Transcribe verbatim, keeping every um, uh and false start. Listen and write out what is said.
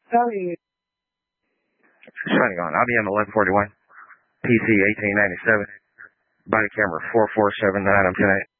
Sorry. Shining on. I B M eleven forty-one. P C eighteen ninety-seven. Body camera four four seven nine. I'm ten eight.